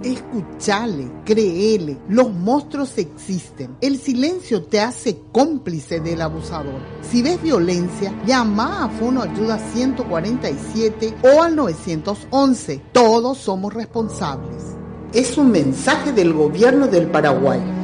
Escuchale, créele, los monstruos existen. El silencio te hace cómplice del abusador. Si ves violencia, llama a Fono Ayuda 147 o al 911. Todos somos responsables. Es un mensaje del Gobierno del Paraguay.